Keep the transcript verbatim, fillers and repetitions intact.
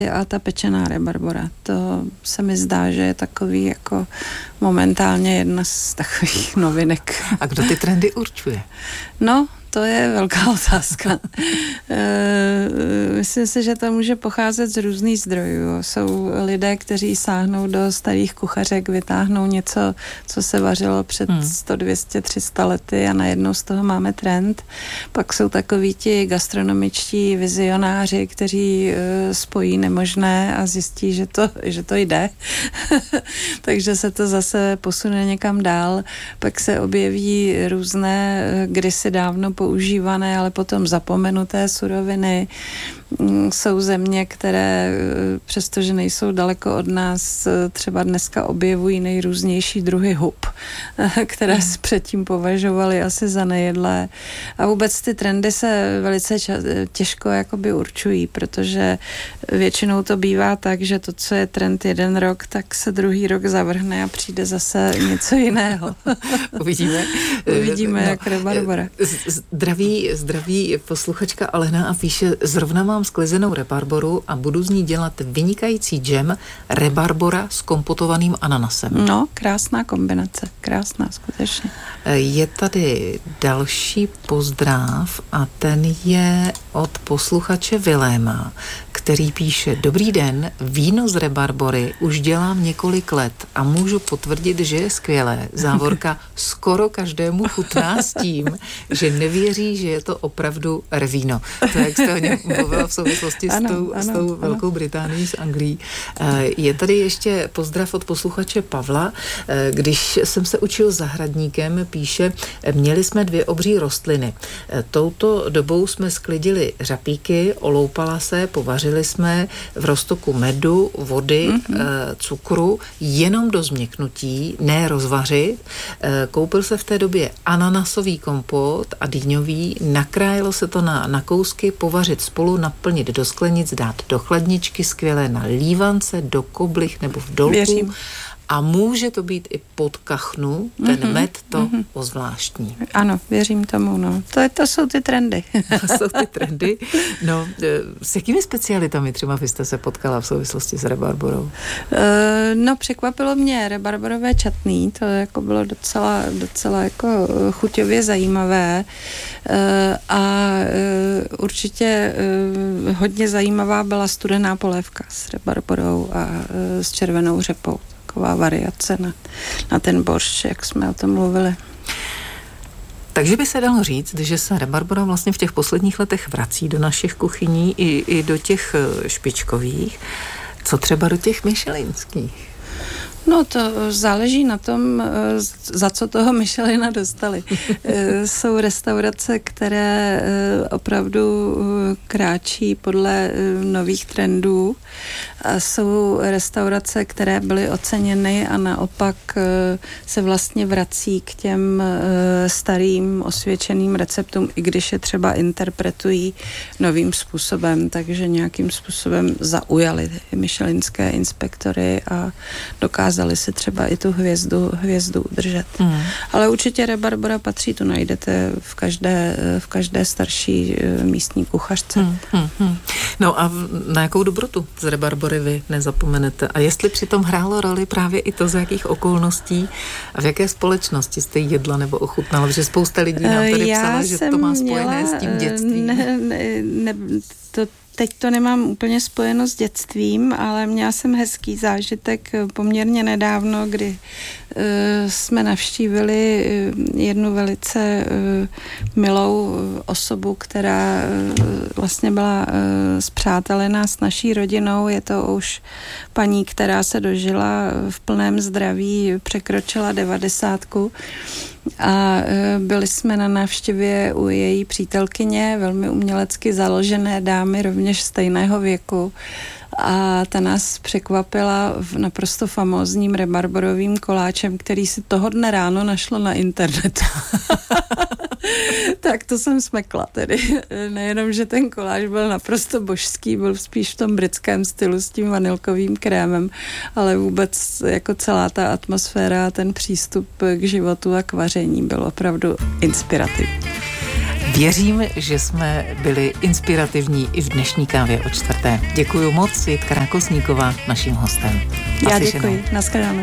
A ta pečená rabarbora, to se mi zdá, že je takový jako momentálně jedna z takových novinek. A kdo ty trendy určuje? No, to je velká otázka. Myslím si, že to může pocházet z různých zdrojů. Jsou lidé, kteří sáhnou do starých kuchařek, vytáhnou něco, co se vařilo před hmm. sto, dvě stě, tři sta lety a najednou z toho máme trend. Pak jsou takoví ti gastronomičtí vizionáři, kteří spojí nemožné a zjistí, že to, že to jde. Takže se to zase posune někam dál. Pak se objeví různé kdysi dávno používané, ale potom zapomenuté suroviny. Jsou země, které přestože nejsou daleko od nás, třeba dneska objevují nejrůznější druhy hub, které se předtím považovaly asi za nejedlé. A vůbec ty trendy se velice těžko jakoby určují, protože většinou to bývá tak, že to, co je trend jeden rok, tak se druhý rok zavrhne a přijde zase něco jiného. Uvidíme. Uvidíme, no, jak rabarbora. Zdraví, zdraví posluchačka Alena a píše, zrovna mám sklizenou rabarboru a budu z ní dělat vynikající džem rabarbora s kompotovaným ananasem. No, krásná kombinace, krásná skutečně. Je tady další pozdrav a ten je od posluchače Viléma, který píše, dobrý den, víno z rabarbory už dělám několik let a můžu potvrdit, že je skvělé. Závorka skoro každému chutná s tím, že nevěří, že je to opravdu rvíno. To je, jak jste o něm mluvila v souvislosti ano, s tou, ano, s tou ano. Velkou Británií, s Anglií. Je tady ještě pozdrav od posluchače Pavla. Když jsem se učil zahradníkem, píše, měli jsme dvě obří rostliny. Touto dobou jsme sklidili řapíky, oloupala se, povařili jsme v roztoku medu, vody, mm-hmm. cukru, jenom do změknutí, ne rozvařit. Koupil se v té době ananasový kompot a dýňový, nakrájelo se to na, na kousky, povařit spolu, naplnit do sklenic, dát do chladničky, skvělé na lívance, do koblih nebo v dolku. Věřím. A může to být i pod kachnu, ten mm-hmm, med to mm-hmm. ozvláštní. Ano, věřím tomu, no. To, to jsou ty trendy. To jsou ty trendy. No, s jakými specialitami třeba vy jste se potkala v souvislosti s rabarborou? Uh, no, překvapilo mě rabarborové čatný, to jako bylo docela, docela jako chuťově zajímavé uh, a uh, určitě uh, hodně zajímavá byla studená polévka s rabarborou a uh, s červenou řepou. Taková variace na, na ten boršč, jak jsme o tom mluvili. Takže by se dalo říct, že se rabarbora vlastně v těch posledních letech vrací do našich kuchyní i, i do těch špičkových. Co třeba do těch michelinských? No to záleží na tom, za co toho Michelina dostali. Jsou restaurace, které opravdu kráčí podle nových trendů. A jsou restaurace, které byly oceněny a naopak se vlastně vrací k těm starým osvědčeným receptům, i když je třeba interpretují novým způsobem, takže nějakým způsobem zaujali michelinské inspektory a dokázali si třeba i tu hvězdu, hvězdu udržet. Mm. Ale určitě rabarbora patří, tu najdete v každé, v každé starší místní kuchařce. Mm, mm, mm. No a na jakou dobrotu z rabarbory vy nezapomenete? A jestli přitom hrálo roli právě i to, z jakých okolností a v jaké společnosti jste jedla nebo ochutnala? Protože spousta lidí nám tady Já psala, že to má spojené měla, s tím dětstvím. Ne, ne, ne, to Teď to nemám úplně spojeno s dětstvím, ale měla jsem hezký zážitek poměrně nedávno, kdy uh, jsme navštívili jednu velice uh, milou osobu, která uh, vlastně byla uh, spřátelená s naší rodinou. Je to už paní, která se dožila v plném zdraví, překročila devadesátku. A byli jsme na návštěvě u její přítelkyně, velmi umělecky založené dámy, rovněž stejného věku. A ta nás překvapila v naprosto famózním rabarborovým koláčem, který si toho dne ráno našlo na internetu. Tak to jsem smekla tedy. Nejenom, že ten koláč byl naprosto božský, byl spíš v tom britském stylu s tím vanilkovým krémem, ale vůbec jako celá ta atmosféra, ten přístup k životu a k vaření byl opravdu inspirativní. Věřím, že jsme byli inspirativní i v dnešní kávě o čtvrté. Děkuji moc, Jitka Rákosníková, naším hostem. Já děkuji. Naschledanou.